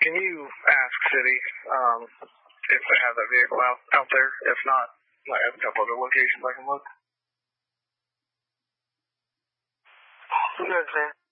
can you ask City if they have that vehicle out there? If not, I have a couple other locations I can look. Yes, man.